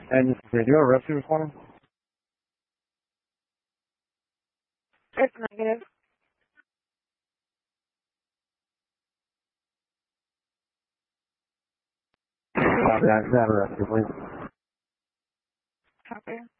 And did you arrest you this morning? It's negative. That arrest you, please. Copy.